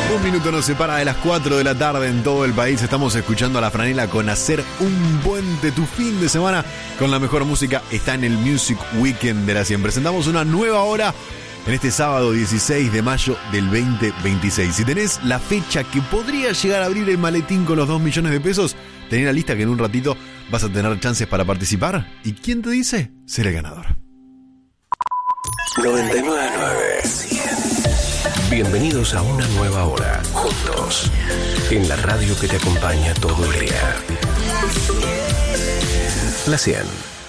Un minuto nos separa de las 4 de la tarde en todo el país. Estamos escuchando a La Franela con Hacer un Puente. Tu fin de semana con la mejor música está en el Music Weekend de la 100. Presentamos una nueva hora en este sábado 16 de mayo del 2026. Si tenés la fecha que podría llegar a abrir el maletín con los 2 millones de pesos, tenés la lista que en un ratito vas a tener chances para participar. ¿Y quién te dice ser el ganador? 99.9 Bienvenidos a una nueva hora, juntos, en la radio que te acompaña todo el día. La 100.